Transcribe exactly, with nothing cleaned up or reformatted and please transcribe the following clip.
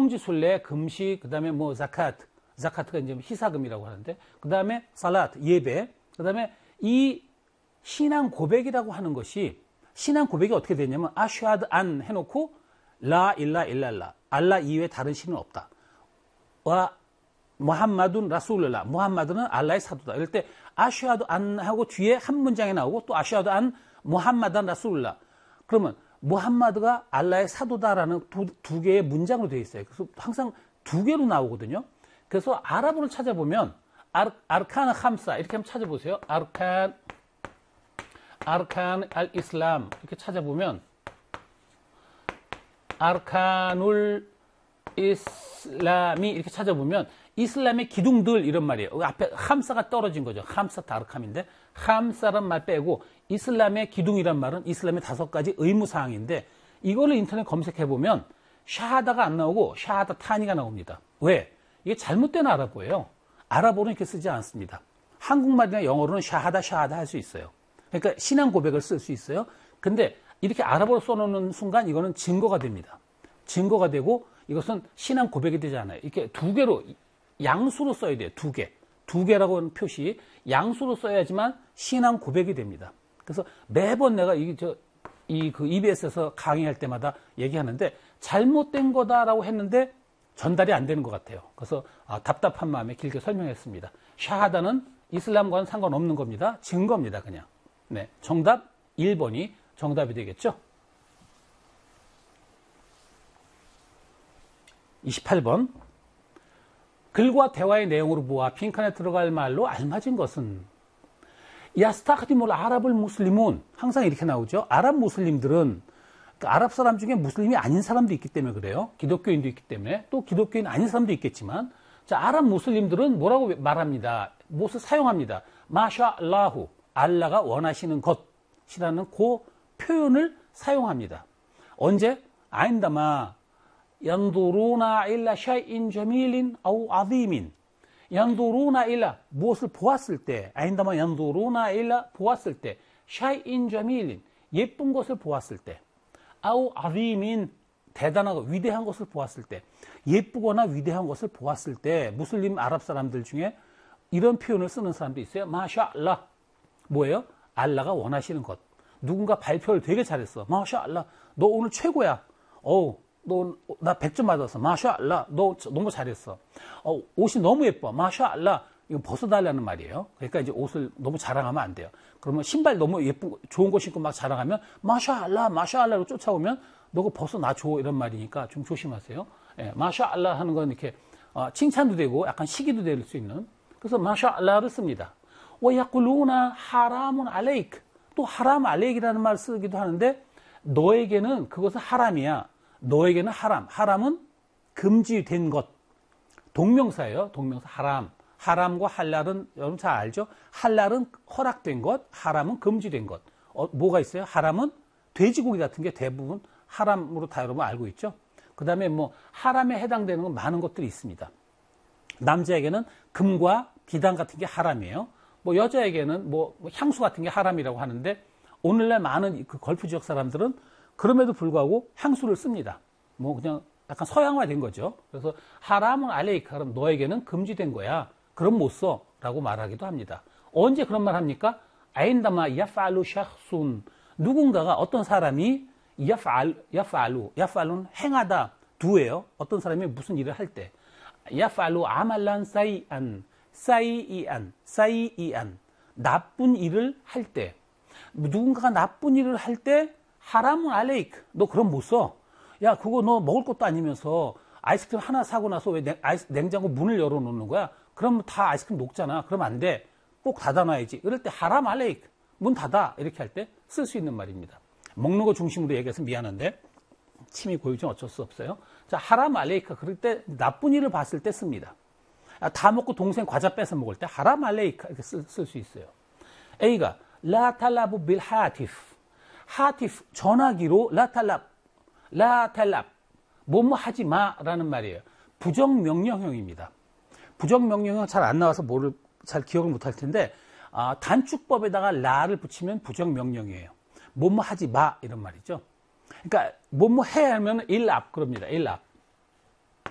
성지 순례, 금식, 그 다음에 뭐 자카트, 자카트가 이제 희사금이라고 하는데, 그 다음에 살라트, 예배, 그 다음에 이 신앙 고백이라고 하는 것이, 신앙 고백이 어떻게 되냐면, 아슈하드 안 해놓고, 라 일라 일랄라, 알라 이외에 다른 신은 없다. 와, 무함마둔 라술라, 무함마드는 알라의 사도다. 이럴 때, 아슈하드 안 하고 뒤에 한 문장에 나오고, 또 아슈하드 안 무함마단 라술라. 그러면, 무함마드가 알라의 사도다라는 두, 두 개의 문장으로 되어 있어요. 그래서 항상 두 개로 나오거든요. 그래서 아랍어를 찾아보면 아르, 아르칸 함사 이렇게 한번 찾아보세요. 아르칸 아르칸 알 이슬람 이렇게 찾아보면 아르칸울 이슬람이 이렇게 찾아보면 이슬람의 기둥들 이런 말이에요. 앞에 함사가 떨어진 거죠. 함사 다르캄인데 함사란 말 빼고 이슬람의 기둥이란 말은 이슬람의 다섯 가지 의무사항인데 이거를 인터넷 검색해보면 샤하다가 안 나오고 샤하다 타니가 나옵니다. 왜? 이게 잘못된 아랍어예요. 아랍어는 이렇게 쓰지 않습니다. 한국말이나 영어로는 샤하다 샤하다 할 수 있어요. 그러니까 신앙 고백을 쓸 수 있어요. 근데 이렇게 아랍어로 써놓는 순간 이거는 증거가 됩니다. 증거가 되고 이것은 신앙 고백이 되지 않아요. 이렇게 두 개로 양수로 써야 돼요. 두 개. 두 개라고 하는 표시 양수로 써야지만 신앙 고백이 됩니다. 그래서 매번 내가 이, 저, 이, 그 이비에스에서 강의할 때마다 얘기하는데 잘못된 거다라고 했는데 전달이 안 되는 것 같아요. 그래서 아, 답답한 마음에 길게 설명했습니다. 샤하다는 이슬람과는 상관없는 겁니다. 증거입니다, 그냥. 네. 정답 일 번이 정답이 되겠죠? 이십팔 번. 글과 대화의 내용으로 보아 빈칸에 들어갈 말로 알맞은 것은 야스타크디몰 아랍을 무슬리문 항상 이렇게 나오죠. 아랍 무슬림들은 그러니까 아랍 사람 중에 무슬림이 아닌 사람도 있기 때문에 그래요. 기독교인도 있기 때문에 또 기독교인 아닌 사람도 있겠지만 자 아랍 무슬림들은 뭐라고 말합니다. 무엇을 사용합니다. 마샤알라후 알라가 원하시는 것이라는 그 표현을 사용합니다. 언제? 아인다마 연두루나 일라 샤인 저밀린 아우 아디민 연두루나 일라 무엇을 보았을 때 아인다마 연두루나 일라 보았을 때 샤인 저밀린 예쁜 것을 보았을 때 아우 아디민 대단하고 위대한 것을 보았을 때 예쁘거나 위대한 것을 보았을 때 무슬림 아랍 사람들 중에 이런 표현을 쓰는 사람도 있어요. 마샤알라 뭐예요? 알라가 원하시는 것. 누군가 발표를 되게 잘했어. 마샤알라 너 오늘 최고야. 어우 너, 나 백 점 맞았어. 마샤알라. 너 너무 잘했어. 어, 옷이 너무 예뻐. 마샤알라. 이거 벗어달라는 말이에요. 그러니까 이제 옷을 너무 자랑하면 안 돼요. 그러면 신발 너무 예쁜, 좋은 거 신고 막 자랑하면 마샤알라, 마샤알라로 쫓아오면 너 그거 벗어놔줘. 이런 말이니까 좀 조심하세요. 예, 마샤알라 하는 건 이렇게 어, 칭찬도 되고 약간 시기도 될 수 있는. 그래서 마샤알라를 씁니다. 와야꿀루나 하라문 알레이크. 또 하람 알레이크라는 말을 쓰기도 하는데 너에게는 그것은 하람이야. 너에게는 하람. 하람은 금지된 것. 동명사예요. 동명사 하람. 하람과 할랄은 여러분 잘 알죠? 할랄은 허락된 것, 하람은 금지된 것. 어, 뭐가 있어요? 하람은 돼지고기 같은 게 대부분 하람으로 다 여러분 알고 있죠? 그 다음에 뭐 하람에 해당되는 건 많은 것들이 있습니다. 남자에게는 금과 비단 같은 게 하람이에요. 뭐 여자에게는 뭐 향수 같은 게 하람이라고 하는데 오늘날 많은 그 걸프 지역 사람들은 그럼에도 불구하고 향수를 씁니다. 뭐 그냥 약간 서양화된 거죠. 그래서 하람은 알레이카, 그럼 너에게는 금지된 거야. 그럼 못 써. 라고 말하기도 합니다. 언제 그런 말 합니까? 아인다마 야팔루 샤흐순. 누군가가 어떤 사람이 야팔, 야팔루, 야팔루는 행하다, 두예요. 어떤 사람이 무슨 일을 할 때. 야팔루 아말란 사이안, 사이이안, 사이이안. 나쁜 일을 할 때. 누군가가 나쁜 일을 할 때 하람은 알레이크. 너 그럼 못 써. 야, 그거 너 먹을 것도 아니면서 아이스크림 하나 사고 나서 왜 냉, 아이스, 냉장고 문을 열어놓는 거야? 그럼 다 아이스크림 녹잖아. 그럼 안 돼. 꼭 닫아놔야지. 이럴 때 하람 알레이크. 문 닫아. 이렇게 할 때 쓸 수 있는 말입니다. 먹는 거 중심으로 얘기해서 미안한데 침이 고이죠. 어쩔 수 없어요. 자, 하람 알레이크. 그럴 때 나쁜 일을 봤을 때 씁니다. 다 먹고 동생 과자 뺏어 먹을 때 하람 알레이크. 이렇게 쓸 수 있어요. A가 라 탈라부 빌 하티프. 하티프. 전화기로 라 탈랍. 라 탈랍. 뭐뭐 하지 마라는 말이에요. 부정명령형입니다. 부정명령형 잘 안 나와서 뭐를 잘 기억을 못 할 텐데 아, 단축법에다가 라를 붙이면 부정명령이에요. 뭐뭐 하지 마 이런 말이죠. 그러니까 뭐뭐 해 하면 일압 그럽니다. 일압.